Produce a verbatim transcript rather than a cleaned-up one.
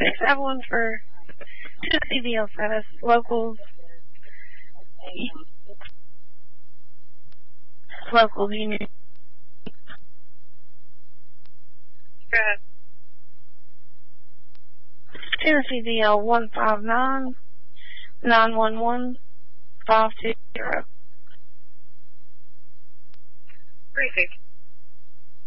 six five one for C D L status, locals, locals union. Go ahead. Tennessee D L one five nine nine one one five two zero. Briefing.